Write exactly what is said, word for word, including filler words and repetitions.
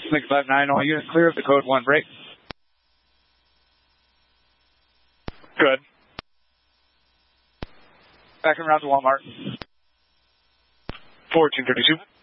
six five nine, all units clear of the code one break. Good. Back around to Walmart. fourteen thirty-two.